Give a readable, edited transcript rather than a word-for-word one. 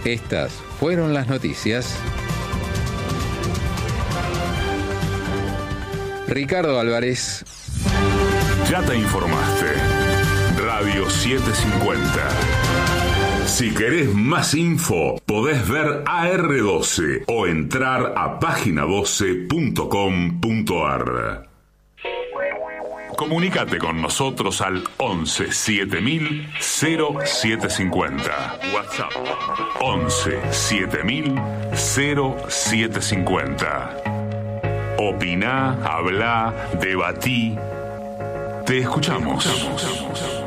Estas fueron las noticias. Ricardo Álvarez. Ya te informaste. Radio 750. Si querés más info, podés ver AR12 o entrar a página12.com.ar. Comunícate con nosotros al 11 7000 0750. WhatsApp 11 7000 0750. Opiná, hablá, debatí. Te escuchamos.